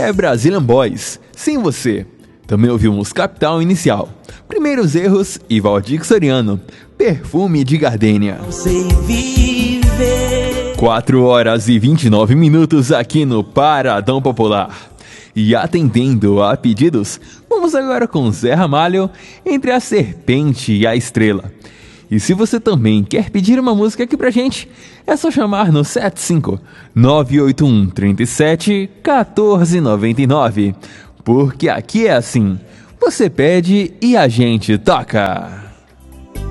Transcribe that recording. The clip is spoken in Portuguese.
é Brazilian Boys, Sem Você. Também ouvimos Capital Inicial, Primeiros Erros e Valdir Soriano, Perfume de Gardênia. 4 horas e 29 minutos aqui no Paradão Popular. E atendendo a pedidos, vamos agora com Zé Ramalho, Entre a Serpente e a Estrela. E se você também quer pedir uma música aqui pra gente, é só chamar no 75-981 37 1499. Porque aqui é assim, você pede e a gente toca.